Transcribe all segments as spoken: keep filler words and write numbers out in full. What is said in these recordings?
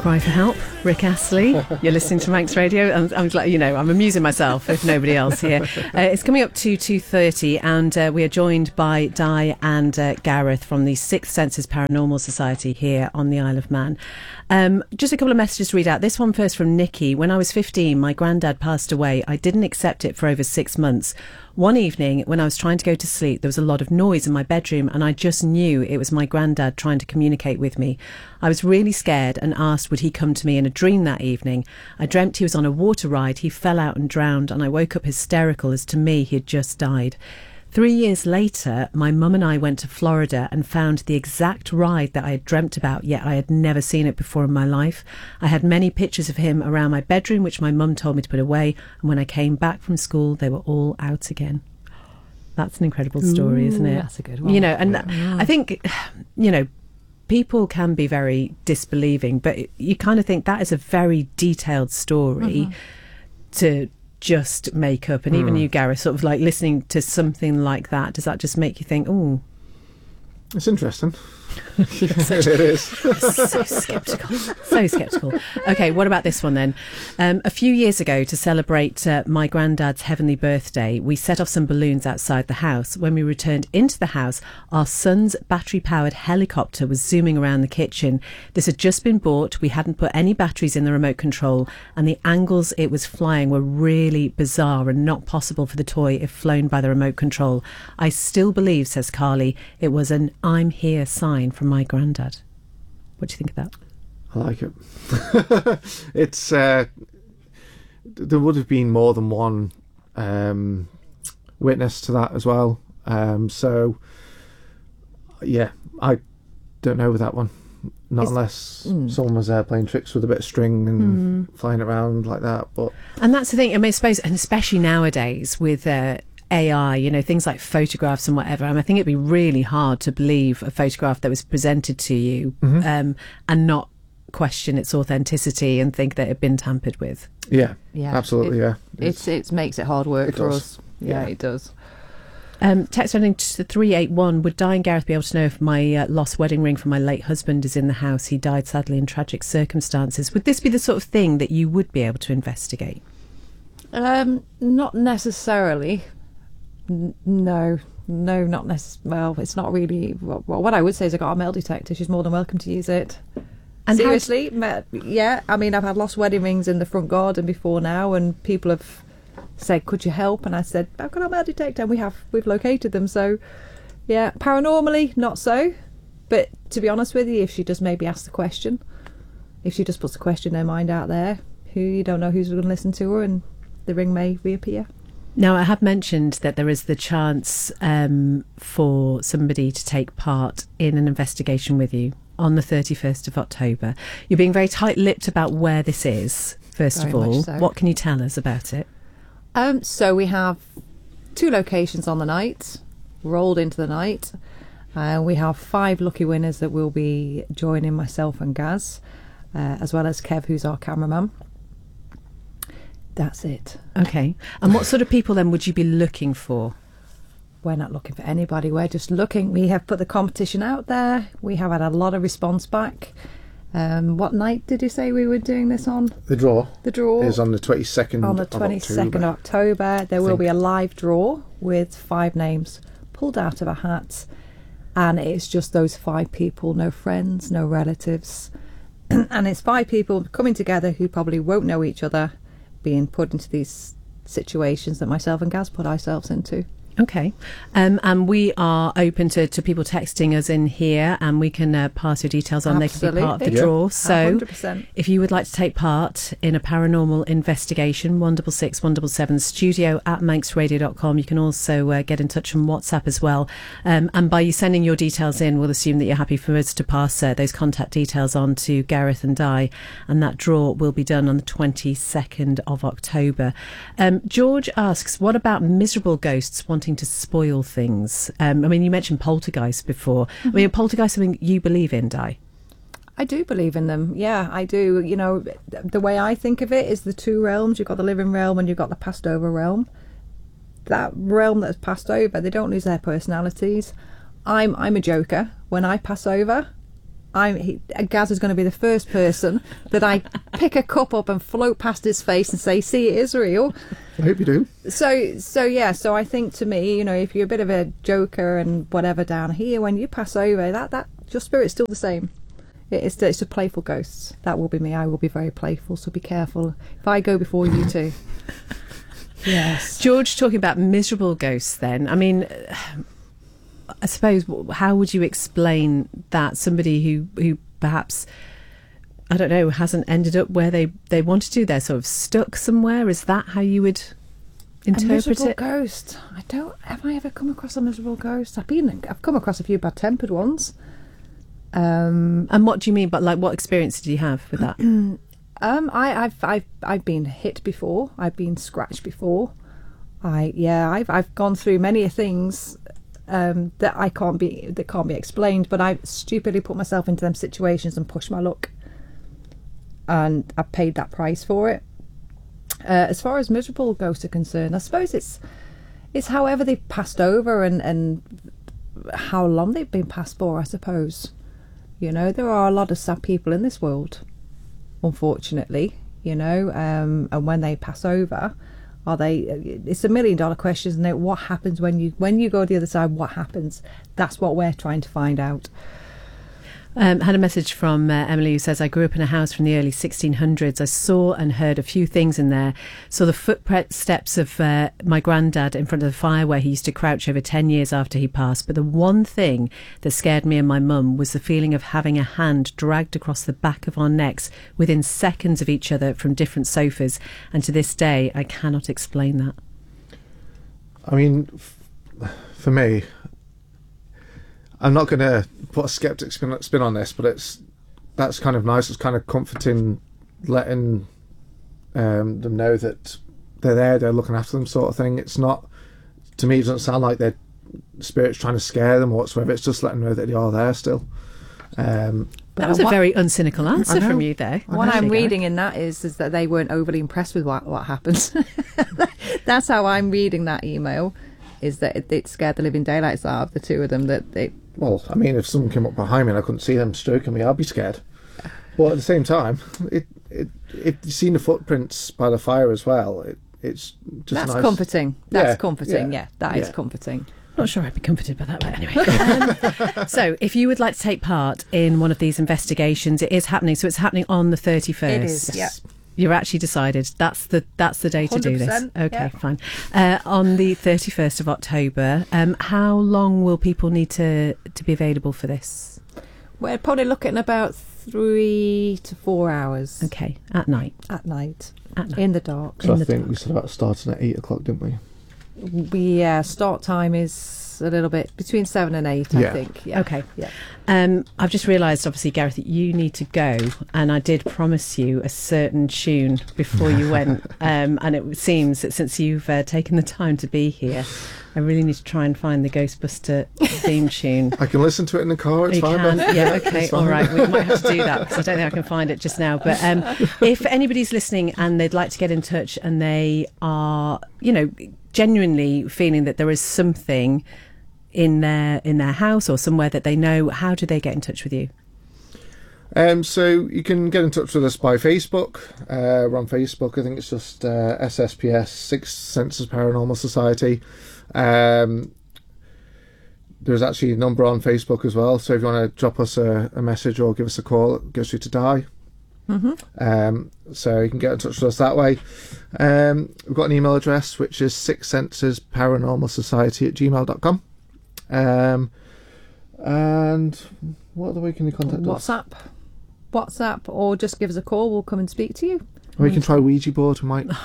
cry for help. Rick Astley, you're listening to Manx Radio. I'm, I'm glad, you know, I'm amusing myself if nobody else here. Uh, it's coming up to two thirty and uh, we are joined by Di and uh, Gareth from the Sixth Senses Paranormal Society here on the Isle of Man. Um, just a couple of messages to read out. This one first from Nikki. When I was fifteen, my granddad passed away. I didn't accept it for over six months. One evening, when I was trying to go to sleep, there was a lot of noise in my bedroom and I just knew it was my granddad trying to communicate with me. I was really scared and asked would he come to me in a dream that evening. I dreamt he was on a water ride, he fell out and drowned, and I woke up hysterical as to me he had just died. Three years later, my mum and I went to Florida and found the exact ride that I had dreamt about, yet I had never seen it before in my life. I had many pictures of him around my bedroom, which my mum told me to put away, and when I came back from school, they were all out again. That's an incredible story, Ooh, isn't it? That's a good one. You know, and yeah. I think, you know, people can be very disbelieving, but you kind of think that is a very detailed story mm-hmm. to just make up. And mm. even you, Gareth, sort of like listening to something like that, does that just make you think, oh, it's interesting? It is. So sceptical. So sceptical. Okay, what about this one then? Um, a few years ago, to celebrate uh, my granddad's heavenly birthday, we set off some balloons outside the house. When we returned into the house, our son's battery-powered helicopter was zooming around the kitchen. This had just been bought. We hadn't put any batteries in the remote control, and the angles it was flying were really bizarre and not possible for the toy if flown by the remote control. I still believe, says Carly, it was an I'm here sign from my granddad. What do you think of that? I like it. It's uh, there would have been more than one um, witness to that as well. Um, so yeah, I don't know with that one. Not it's, unless mm. someone was there playing tricks with a bit of string and mm. flying around like that. But and that's the thing. I mean, I suppose, and especially nowadays with Uh, A I, you know, things like photographs and whatever. I mean, I think it'd be really hard to believe a photograph that was presented to you mm-hmm. um, and not question its authenticity and think that it had been tampered with. Yeah, yeah, absolutely, it, yeah. It's, it makes it hard work it for does. us. Yeah, yeah, it does. Um, text sending to three eight one. Would Di and Gareth be able to know if my uh, lost wedding ring from my late husband is in the house? He died sadly in tragic circumstances. Would this be the sort of thing that you would be able to investigate? Um, not necessarily. N- no, no, not necessarily. Well, it's not really. Well, what I would say is I got a metal detector. She's more than welcome to use it. And seriously, me- yeah. I mean, I've had lost wedding rings in the front garden before now, and people have said, "Could you help?" And I said, "I've got a metal detector, and we have we've located them." So, yeah, paranormally, not so. But to be honest with you, if she does maybe ask the question, if she just puts a question in her mind out there, who you don't know who's going to listen to her, and the ring may reappear. Now, I have mentioned that there is the chance um, for somebody to take part in an investigation with you on the thirty-first of October. You're being very tight-lipped about where this is, first very of all. So. What can you tell us about it? Um, so we have two locations on the night, rolled into the night. Uh, we have five lucky winners that will be joining myself and Gaz, uh, as well as Kev, who's our cameraman. That's it. Okay. And what sort of people then would you be looking for? We're not looking for anybody. We're just looking. We have put the competition out there. We have had a lot of response back. Um, what night did you say we were doing this on? The draw. The draw is on the twenty-second On the twenty-second of October. There will be a live draw with five names pulled out of a hat. And it's just those five people, no friends, no relatives. And it's five people coming together who probably won't know each other, being put into these situations that myself and Gaz put ourselves into. Okay. Um, and we are open to, to people texting us in here, and we can uh, pass your details on. Absolutely. They can be part of the yeah. draw. So one hundred percent. If you would like to take part in a paranormal investigation, one six six, one seven seven, studio at manx radio dot com. You can also uh, get in touch on WhatsApp as well. Um, and by you sending your details in, we'll assume that you're happy for us to pass uh, those contact details on to Gareth and Di, and that draw will be done on the twenty-second of October. Um, George asks, what about miserable ghosts wanting to spoil things? Um, I mean, you mentioned poltergeist before. Mm-hmm. I mean, are poltergeist something you believe in, Di? I do believe in them. Yeah, I do. You know, the way I think of it is the two realms. You've got the living realm and you've got the passed over realm. That realm that's passed over, they don't lose their personalities. I'm I'm a joker. When I pass over, I'm he, Gaz is going to be the first person that I pick a cup up and float past his face and say, "See, it is real." I hope you do. So, so yeah. So I think to me, you know, if you're a bit of a joker and whatever down here, when you pass over, that that your spirit's still the same. It, it's it's a playful ghosts. That will be me. I will be very playful. So be careful if I go before you two. Yes, George, talking about miserable ghosts. Then, I mean, I suppose, how would you explain that? Somebody who who perhaps, I don't know, hasn't ended up where they, they wanted to. They're sort of stuck somewhere. Is that how you would interpret a miserable it? Ghost. I don't. Have I ever come across a miserable ghost? I've been. I've come across a few bad-tempered ones. Um, and what do you mean? But like, what experience did you have with that? um, I, I've I've I've been hit before. I've been scratched before. I yeah. I've I've gone through many things. Um, that I can't be that can't be explained, but I stupidly put myself into them situations and pushed my luck, and I paid that price for it. Uh, as far as miserable ghosts are concerned, I suppose it's it's however they've passed over and and how long they've been passed for. I suppose, you know, there are a lot of sad people in this world, unfortunately, you know, um, and when they pass over. Are they? It's a million dollar question, isn't it? What happens when you when you go to the other side? What happens? That's what we're trying to find out. Um, had a message from uh, Emily who says, I grew up in a house from the early sixteen hundreds. I saw and heard a few things in there. Saw the footsteps of uh, my granddad in front of the fire where he used to crouch over ten years after he passed. But the one thing that scared me and my mum was the feeling of having a hand dragged across the back of our necks within seconds of each other from different sofas. And to this day, I cannot explain that. I mean, f- for me, I'm not going to put a skeptic spin, spin on this, but it's that's kind of nice. It's kind of comforting, letting um, them know that they're there, they're looking after them, sort of thing. It's not, to me, it doesn't sound like their spirit's trying to scare them or whatsoever. It's just letting them know that they are there still. Um, that was a very uncynical answer from you there. What I'm reading in that is is that they weren't overly impressed with what what happened. That's how I'm reading that email. Is that it, it scared the living daylights out of the two of them. That they. Well, I mean, if someone came up behind me and I couldn't see them stroking me, I'd be scared. But at the same time, it, it, if you've seen the footprints by the fire as well, it, it's just That's nice. comforting. That's yeah, comforting, yeah. yeah that yeah. is comforting. Not sure I'd be comforted by that, but anyway. Um, so, if you would like to take part in one of these investigations, it is happening. So, it's happening on the thirty-first. It is, yeah. You're actually decided that's the that's the day to do this. Okay, yeah. fine. Uh, on the thirty-first of October, um, how long will people need to to be available for this? We're probably looking at about three to four hours. Okay, at night. At night. At night. In the dark. So in I the think dark. we said about starting at eight o'clock, didn't we? We yeah, start time is a little bit between seven and eight. Yeah. I think. Yeah. Okay. Yeah. Um, I've just realised, obviously, Gareth, that you need to go, and I did promise you a certain tune before you went. Um, and it seems that since you've uh, taken the time to be here, I really need to try and find the Ghostbuster theme tune. I can listen to it in the car. It's you fine. can, Then. yeah, okay, It's fine. all right. We might have to do that because I don't think I can find it just now. But um, if anybody's listening and they'd like to get in touch and they are, you know, genuinely feeling that there is something in their in their house or somewhere that they know, how do they get in touch with you? Um, so you can get in touch with us by Facebook. Uh, we're on Facebook. I think it's just uh, S S P S, Sixth Senses Paranormal Society. Um, there's actually a number on Facebook as well. So if you want to drop us a, a message or give us a call, it goes through to Di. Mm-hmm. Um, so you can get in touch with us that way. Um, we've got an email address which is Sixth Senses Paranormal Society at gmail dot com. Um, and what other way can you contact us? WhatsApp. WhatsApp, or just give us a call. We'll come and speak to you. Or you can try Ouija board. We might.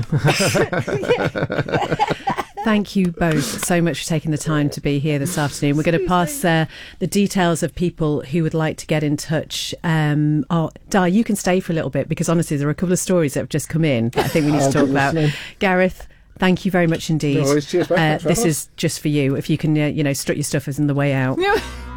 Thank you both so much for taking the time to be here this afternoon. We're going to pass uh, the details of people who would like to get in touch. Um, oh, Di, you can stay for a little bit because honestly, there are a couple of stories that have just come in that I think we need to I'll talk be about. listening. Gareth, thank you very much indeed. No worries. Cheers, mate. Uh, Thanks for this having is just for you. If you can, uh, you know, strut your stuff as on the way out. Yeah.